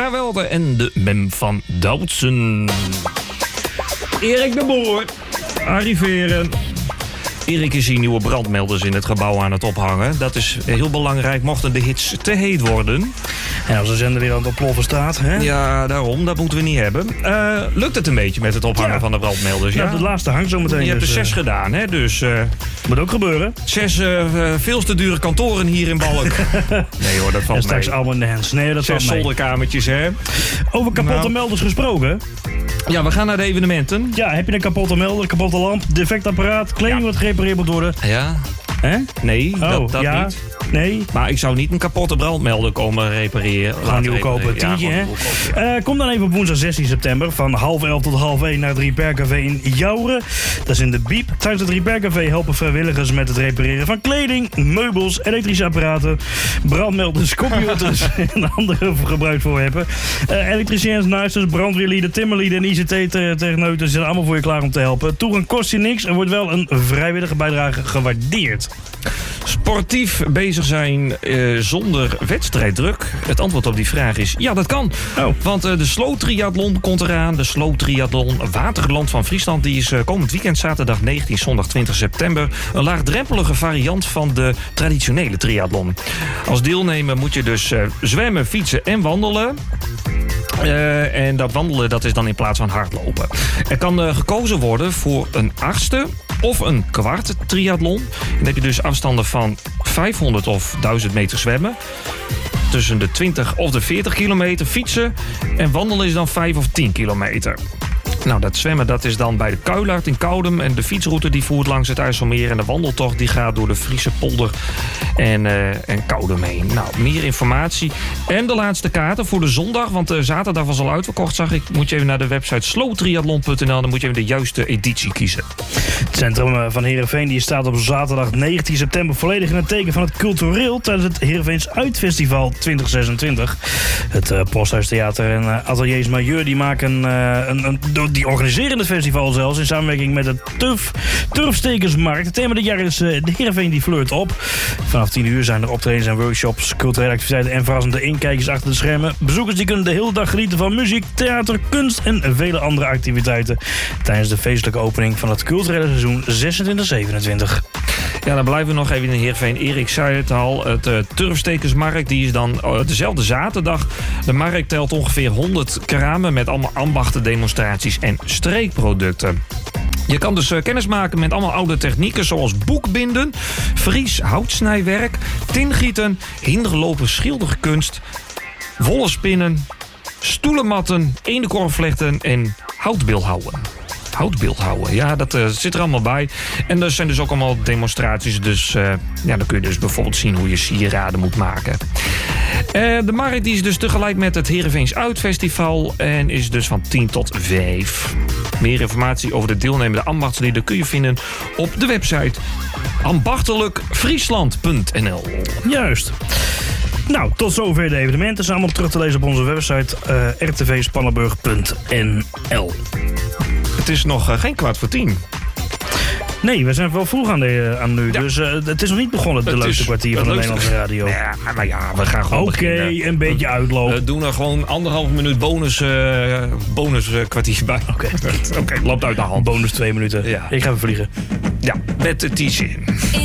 Velde en de Mem van Doutsen. Erik de Boer, arriveren. Erik is hier nieuwe brandmelders in het gebouw aan het ophangen. Dat is heel belangrijk, mochten de hits te heet worden. En als de zender weer aan het oploffen staat, hè? Ja, daarom. Dat moeten we niet hebben. Lukt het een beetje met het ophangen van de brandmelders? Ja, de laatste hangt zo meteen. Je hebt er dus, 6 gedaan, hè? Dus, moet ook gebeuren. 6 veel te dure kantoren hier in Balk. Nee hoor, dat valt En straks mee. allemaal in de hands. Nee, dat 6 valt mee. zolderkamertjes, hè? Over kapotte melders gesproken. Ja, we gaan naar de evenementen. Ja, heb je een kapotte melder, kapotte lamp, defect apparaat, kleding wat gerepareerd moet worden? Ja. Hè? Nee, dat ja, niet. Nee. Maar ik zou niet een kapotte brandmelder komen repareren. Gewoon nieuw kopen, tientje, hè? Kom dan even op woensdag 16 september van 10:30 tot 12:30 naar het Repair Café in Jouren. Dat is in de Biep. Tijdens het Repair Café helpen vrijwilligers met het repareren van kleding, meubels, elektrische apparaten, brandmelders, computers en andere gebruiksvoorwerpen. Elektriciëns, naasters, brandweerlieden, timmerlieden en ICT-techneuten zijn allemaal voor je klaar om te helpen. Toegang kost je niks en wordt wel een vrijwillige bijdrage gewaardeerd. Sportief bezig zijn zonder wedstrijddruk? Het antwoord op die vraag is ja, dat kan. Oh. Want de Sloot Triathlon komt eraan. De Sloot Triathlon Waterland van Friesland. Die is komend weekend zaterdag 19, zondag 20 september. Een laagdrempelige variant van de traditionele triathlon. Als deelnemer moet je dus zwemmen, fietsen en wandelen. En dat wandelen dat is dan in plaats van hardlopen. Er kan gekozen worden voor een 8e of een kwart triathlon. Dan heb je dus afstanden van 500 of 1000 meter zwemmen. Tussen de 20 of de 40 kilometer fietsen. En wandelen is dan 5 of 10 kilometer. Nou, dat zwemmen dat is dan bij de Kuilaard in Koudem. En de fietsroute die voert langs het IJsselmeer. En de wandeltocht die gaat door de Friese polder en Koudem heen. Nou, meer informatie. En de laatste kaarten voor de zondag. Want de zaterdag was al uitverkocht, zag ik. Moet je even naar de website slowtriathlon.nl. Dan moet je even de juiste editie kiezen. Het centrum van Heerenveen die staat op zaterdag 19 september volledig in het teken van het cultureel tijdens het Heerenveens Uitfestival 2026. Het Posthuistheater en Ateliers Majeur die maken die organiseren het festival zelfs in samenwerking met de Turfstekersmarkt. Het thema dit jaar is de Heerenveen die flirt op. Vanaf 10 uur zijn er optredens en workshops, culturele activiteiten en verrassende inkijkers achter de schermen. Bezoekers die kunnen de hele dag genieten van muziek, theater, kunst en vele andere activiteiten tijdens de feestelijke opening van het culturele seizoen 26-27. Ja, dan blijven we nog even in Heerenveen. Erik zei het al, het Turfstekersmarkt die is dan dezelfde zaterdag. De markt telt ongeveer 100 kramen met allemaal ambachten, demonstraties en streekproducten. Je kan dus kennis maken met allemaal oude technieken zoals boekbinden, Fries houtsnijwerk, tingieten, hinderlopen schilderkunst, wollen spinnen, stoelenmatten, eendenkorfvlechten en houtbeeldhouwen. Houtbeeldhouwen, ja, dat zit er allemaal bij. En er zijn dus ook allemaal demonstraties. Dus dan kun je dus bijvoorbeeld zien hoe je sieraden moet maken. De markt die is dus tegelijk met het Heerenveens Uitfestival en is dus van 10 tot 5. Meer informatie over de deelnemende ambachtslieden kun je vinden op de website ambachtelijkfriesland.nl. Juist. Nou, tot zover de evenementen. Zijn allemaal terug te lezen op onze website rtvspannenburg.nl. Het is nog geen 9:15. Nee, we zijn wel vroeg aan nu. Ja. Dus het is nog niet begonnen, het leukste kwartier van de Nederlandse radio. Ja, maar ja, we gaan gewoon beginnen. Een beetje uitlopen. We doen er gewoon 1,5 minuut bonus kwartier bij. Oké, loopt uit de hand. Bonus 2 minuten. Ja. Ik ga even vliegen. Ja, met de t-shirt.